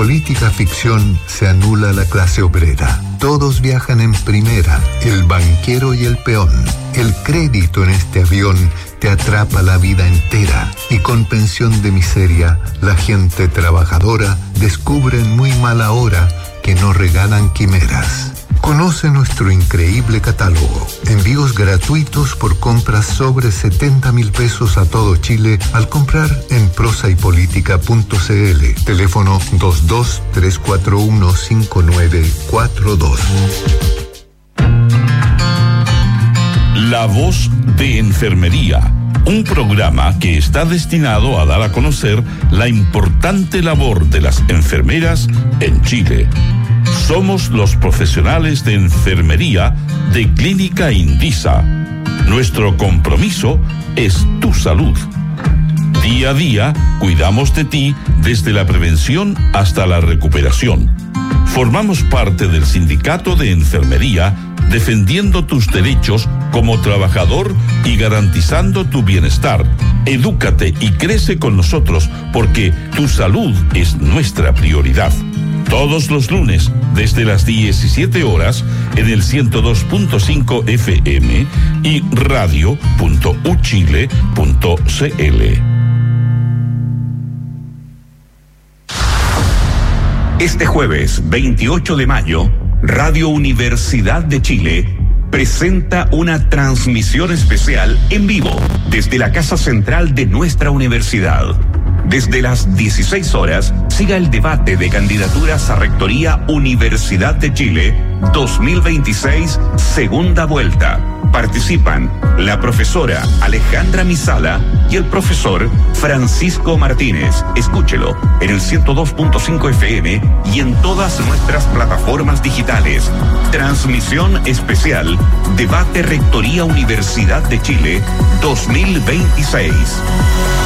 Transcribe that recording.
política ficción se anula la clase obrera. Todos viajan en primera, el banquero y el peón. El crédito en este avión te atrapa la vida entera y con pensión de miseria, la gente trabajadora descubre en muy mala hora que no regalan quimeras. Conoce nuestro increíble catálogo. Envíos gratuitos por compras sobre 70,000 pesos a todo Chile al comprar en prosaypolitica.cl. Teléfono 22-341-5942. La Voz de Enfermería, un programa que está destinado a dar a conocer la importante labor de las enfermeras en Chile. Somos los profesionales de enfermería de Clínica Indisa. Nuestro compromiso es tu salud. Día a día, cuidamos de ti desde la prevención hasta la recuperación. Formamos parte del Sindicato de Enfermería, defendiendo tus derechos como trabajador y garantizando tu bienestar. Edúcate y crece con nosotros porque tu salud es nuestra prioridad. Todos los lunes, desde las 17 horas, en el 102.5 FM y radio.uchile.cl. Este jueves 28 de mayo, Radio Universidad de Chile presenta una transmisión especial en vivo desde la Casa Central de nuestra universidad. Desde las 16 horas, siga el debate de candidaturas a Rectoría Universidad de Chile 2026, segunda vuelta. Participan la profesora Alejandra Misala y el profesor Francisco Martínez. Escúchelo en el 102.5 FM y en todas nuestras plataformas digitales. Transmisión especial, Debate Rectoría Universidad de Chile 2026.